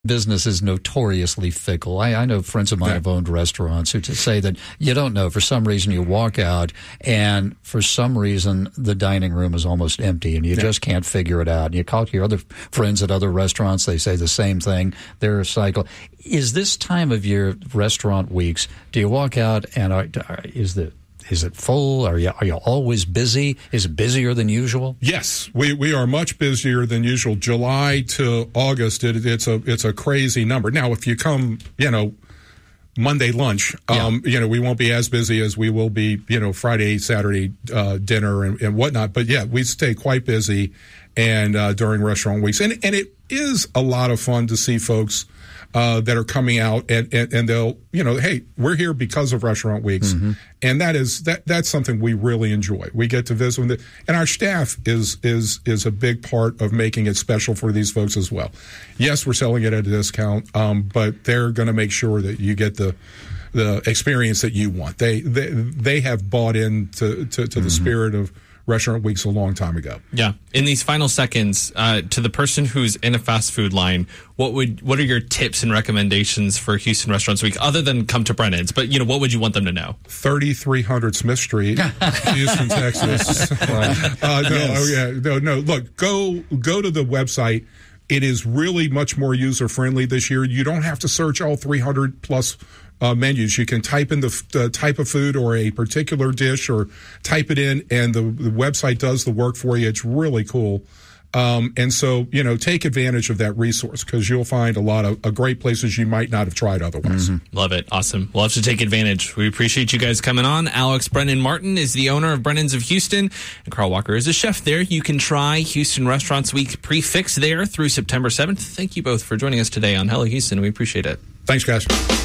business is notoriously fickle. I know friends of mine have owned restaurants who say that you don't know. For some reason, you walk out, and for some reason, the dining room is almost empty, and you just can't figure it out. And you talk to your other friends at other restaurants, they say the same thing. They're a cycle. Is this time of year, restaurant weeks, do you walk out and is it full? Are you always busy? Is it busier than usual? Yes, we are much busier than usual. July to August, it's a crazy number. Now, if you come, Monday lunch, we won't be as busy as we will be, Friday, Saturday dinner and whatnot. But yeah, we stay quite busy and during restaurant weeks, and it is a lot of fun to see folks that are coming out and they'll, hey, we're here because of restaurant weeks. Mm-hmm. And that's something we really enjoy. We get to visit with it. And our staff is a big part of making it special for these folks as well. Yes, we're selling it at a discount, but they're going to make sure that you get the experience that you want. They have bought into the spirit of Restaurant Weeks a long time ago. Yeah. In these final seconds, to the person who's in a fast food line, what are your tips and recommendations for Houston Restaurants Week, other than come to Brennan's? But, what would you want them to know? 3300 Smith Street, Houston, Texas. No. Look, go to the website. It is really much more user-friendly this year. You don't have to search all 300-plus menus. You can type in the type of food or a particular dish or type it in, and the website does the work for you. It's really cool. And so, take advantage of that resource because you'll find a lot of great places you might not have tried otherwise. Mm-hmm. Love it. Awesome. We'll have to take advantage. We appreciate you guys coming on. Alex Brennan Martin is the owner of Brennan's of Houston, and Carl Walker is a chef there. You can try Houston Restaurants Week prefix there through September 7th. Thank you both for joining us today on Hello Houston. We appreciate it. Thanks, guys.